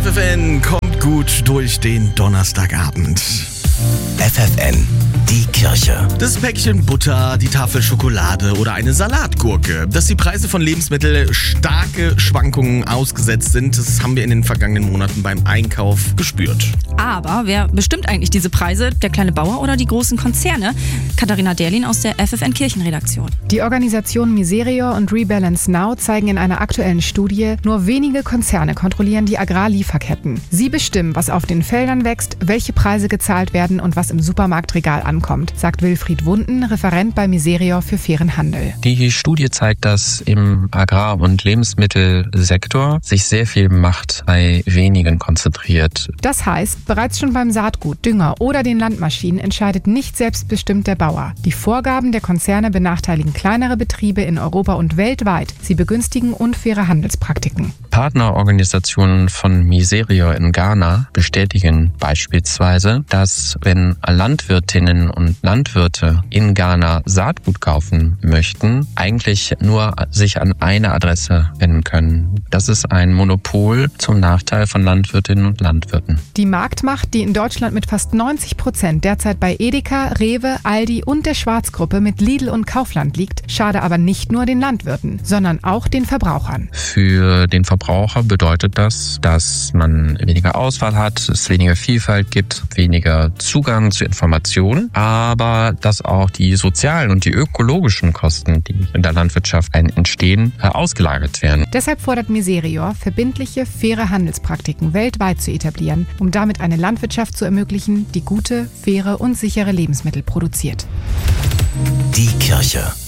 FFN kommt gut durch den Donnerstagabend. FFN, die Kirche. Das Päckchen Butter, die Tafel Schokolade oder eine Salatgurke. Dass die Preise von Lebensmitteln starke Schwankungen ausgesetzt sind, das haben wir in den vergangenen Monaten beim Einkauf gespürt. Aber wer bestimmt eigentlich diese Preise? Der kleine Bauer oder die großen Konzerne? Katharina Derlin aus der FFN Kirchenredaktion. Die Organisationen Miserior und Rebalance Now zeigen in einer aktuellen Studie, nur wenige Konzerne kontrollieren die Agrarlieferketten. Sie bestimmen, was auf den Feldern wächst, welche Preise gezahlt werden und was im Supermarktregal ankommt, sagt Wilfried Wunden, Referent bei Miserior für fairen Handel. Die Studie zeigt, dass im Agrar- und Lebensmittelsektor sich sehr viel Macht bei wenigen konzentriert. Das heißt, bereits schon beim Saatgut, Dünger oder den Landmaschinen entscheidet nicht selbstbestimmt der Bauer. Die Vorgaben der Konzerne benachteiligen kleinere Betriebe in Europa und weltweit. Sie begünstigen unfaire Handelspraktiken. Partnerorganisationen von Miserior in Ghana bestätigen beispielsweise, dass wenn Landwirtinnen und Landwirte in Ghana Saatgut kaufen möchten, eigentlich nur sich an eine Adresse wenden können. Das ist ein Monopol zum Nachteil von Landwirtinnen und Landwirten. Die Marktmacht, die in Deutschland mit fast 90% derzeit bei Edeka, Rewe, Aldi und der Schwarzgruppe mit Lidl und Kaufland liegt, schade aber nicht nur den Landwirten, sondern auch den Verbrauchern. Für den Verbraucher bedeutet das, dass man weniger Auswahl hat, es weniger Vielfalt gibt, weniger Zugang zu Informationen, aber dass auch die sozialen und die ökologischen Kosten, die in der Landwirtschaft entstehen, ausgelagert werden. Deshalb fordert Miserior, verbindliche, faire Handelspraktiken weltweit zu etablieren, um damit eine Landwirtschaft zu ermöglichen, die gute, faire und sichere Lebensmittel produziert. Die Kirche.